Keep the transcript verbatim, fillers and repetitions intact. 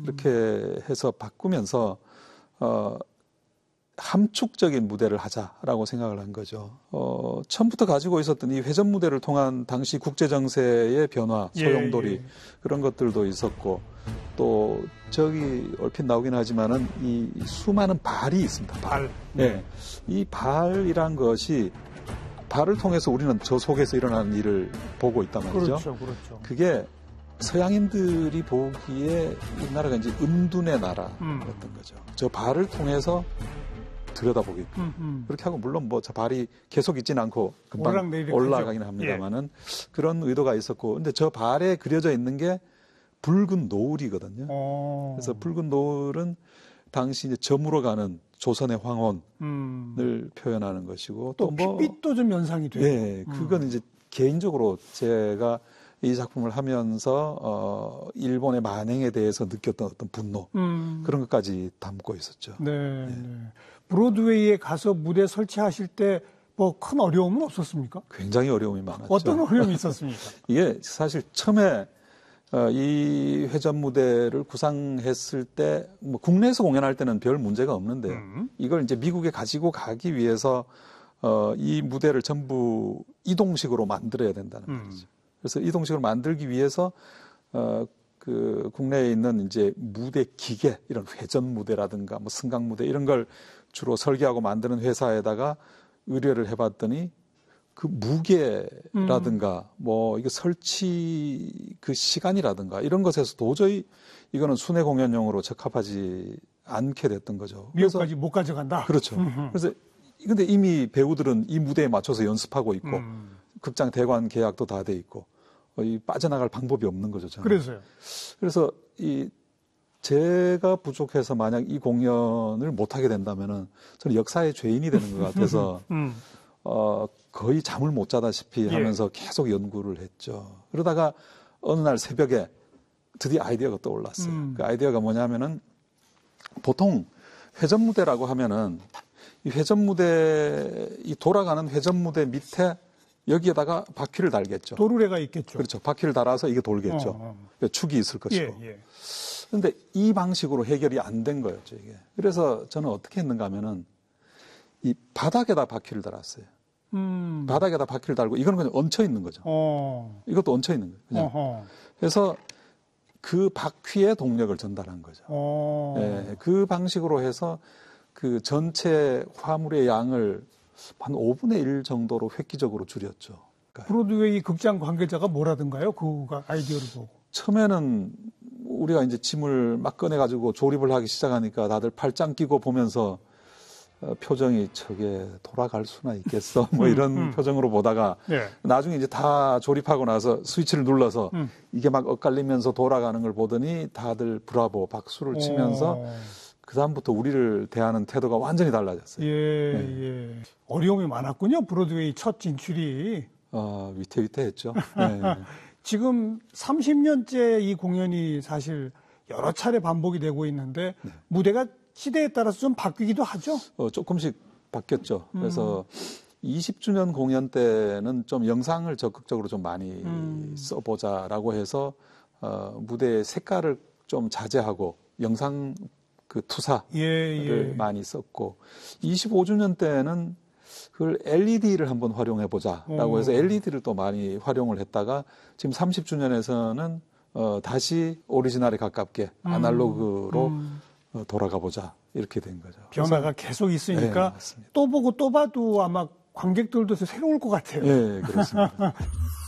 이렇게 해서 바꾸면서 어, 함축적인 무대를 하자라고 생각을 한 거죠. 어, 처음부터 가지고 있었던 이 회전 무대를 통한 당시 국제 정세의 변화, 소용돌이 예, 예. 그런 것들도 있었고 또 저기 얼핏 나오긴 하지만은 이 수많은 발이 있습니다. 발. 네. 이 발이란 것이 발을 통해서 우리는 저 속에서 일어나는 일을 보고 있단 말이죠. 그렇죠, 그렇죠. 그게 서양인들이 보기에 이 나라가 이제 은둔의 나라였던 음. 거죠. 저 발을 통해서 들여다보게끔. 음, 음. 그렇게 하고, 물론 뭐 저 발이 계속 있지는 않고 금방 올라가긴 합니다만은 예. 그런 의도가 있었고, 근데 저 발에 그려져 있는 게 붉은 노을이거든요. 오. 그래서 붉은 노을은 당시 이제 저물어 가는 조선의 황혼을 음. 표현하는 것이고, 또, 또 뭐, 핏빛도 좀 연상이 돼요. 네, 그건 음. 이제 개인적으로 제가 이 작품을 하면서 어, 일본의 만행에 대해서 느꼈던 어떤 분노 음. 그런 것까지 담고 있었죠. 네, 네. 네. 브로드웨이에 가서 무대 설치하실 때 뭐 큰 어려움은 없었습니까? 굉장히 어려움이 많았죠. 어떤 어려움이 있었습니까? 이게 사실 처음에 어, 이 회전 무대를 구상했을 때 뭐 국내에서 공연할 때는 별 문제가 없는데요. 음. 이걸 이제 미국에 가지고 가기 위해서 어, 이 무대를 전부 이동식으로 만들어야 된다는 음. 말이죠. 그래서 이동식으로 만들기 위해서 어, 그 국내에 있는 이제 무대 기계 이런 회전 무대라든가 뭐 승강 무대 이런 걸 주로 설계하고 만드는 회사에다가 의뢰를 해봤더니 그 무게라든가 음. 뭐 이거 설치 그 시간이라든가 이런 것에서 도저히 이거는 순회 공연용으로 적합하지 않게 됐던 거죠. 미국까지 못 가져간다. 그렇죠. 음흠. 그래서 근데 이미 배우들은 이 무대에 맞춰서 연습하고 있고. 음. 극장 대관 계약도 다 돼 있고 이 빠져나갈 방법이 없는 거죠. 저는. 그래서요. 그래서 이 제가 부족해서 만약 이 공연을 못 하게 된다면은 저는 역사의 죄인이 되는 것 같아서 음. 어, 거의 잠을 못 자다시피 하면서 예. 계속 연구를 했죠. 그러다가 어느 날 새벽에 드디어 아이디어가 떠올랐어요. 음. 그 아이디어가 뭐냐면은 보통 회전 무대라고 하면은 이 회전 무대 이 돌아가는 회전 무대 밑에 여기에다가 바퀴를 달겠죠. 도르래가 있겠죠. 그렇죠. 바퀴를 달아서 이게 돌겠죠. 어, 어. 축이 있을 것이고. 예, 예. 그런데 이 방식으로 해결이 안 된 거였죠, 이게. 그래서 저는 어떻게 했는가 하면은 이 바닥에다 바퀴를 달았어요. 음. 바닥에다 바퀴를 달고 이거는 그냥 얹혀 있는 거죠. 어. 이것도 얹혀 있는 거예요. 그냥. 어허. 그래서 그 바퀴에 동력을 전달한 거죠. 어. 예, 그 방식으로 해서 그 전체 화물의 양을 한 오분의 일 정도로 획기적으로 줄였죠. 그러니까 브로드웨이 극장 관계자가 뭐라든가요? 그 아이디어를 보고. 처음에는 우리가 이제 짐을 막 꺼내가지고 조립을 하기 시작하니까 다들 팔짱 끼고 보면서 어, 표정이 저게 돌아갈 수나 있겠어? 뭐 이런 음, 음. 표정으로 보다가 네. 나중에 이제 다 조립하고 나서 스위치를 눌러서 음. 이게 막 엇갈리면서 돌아가는 걸 보더니 다들 브라보 박수를 치면서 오. 그다음부터 우리를 대하는 태도가 완전히 달라졌어요. 예, 네. 예. 어려움이 많았군요. 브로드웨이 첫 진출이. 어, 위태위태했죠. 네. 지금 삼십 년째 이 공연이 사실 여러 차례 반복이 되고 있는데 네. 무대가 시대에 따라서 좀 바뀌기도 하죠? 어, 조금씩 바뀌었죠. 그래서 음. 이십 주년 공연 때는 좀 영상을 적극적으로 좀 많이 음. 써보자라고 해서 어, 무대의 색깔을 좀 자제하고 영상 그 투사를 예, 예. 많이 썼고 이십오 주년 때는 그걸 엘이디를 한번 활용해보자라고 오. 해서 엘이디를 또 많이 활용을 했다가 지금 삼십 주년에서는 어, 다시 오리지널에 가깝게 음. 아날로그로 음. 어, 돌아가 보자 이렇게 된 거죠. 변화가 계속 있으니까 네, 또 보고 또 봐도 아마 관객들도 새로울 것 같아요. 네, 그렇습니다.